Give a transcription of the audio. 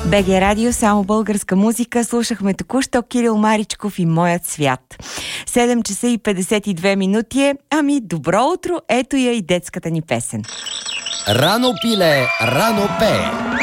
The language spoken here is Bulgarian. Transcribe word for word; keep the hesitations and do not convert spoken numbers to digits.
БГ Радио, само българска музика. Слушахме току-що Кирил Маричков и Моят свят. седем часа и петдесет и две минути е. Ами, добро утро, ето я и детската ни песен. Рано пиле, рано пее.